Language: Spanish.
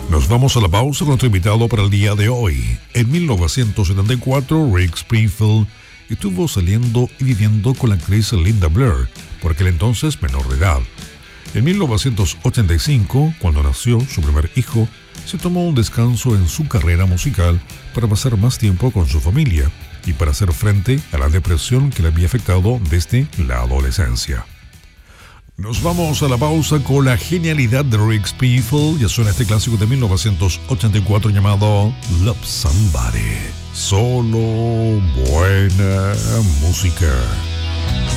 Nos vamos a la pausa con nuestro invitado para el día de hoy. En 1974, Rick Springfield estuvo saliendo y viviendo con la actriz Linda Blair, por aquel entonces menor de edad. En 1985, cuando nació su primer hijo, se tomó un descanso en su carrera musical para pasar más tiempo con su familia y para hacer frente a la depresión que le había afectado desde la adolescencia. Nos vamos a la pausa con la genialidad de Rick Springfield. Ya suena este clásico de 1984 llamado Love Somebody. Solo buena música.